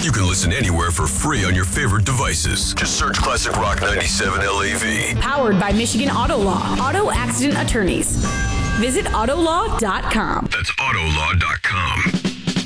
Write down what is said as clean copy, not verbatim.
You can listen anywhere for free on your favorite devices. Just search Classic Rock 97 LAV. Powered by Michigan Auto Law. Auto accident attorneys. Visit autolaw.com. That's autolaw.com.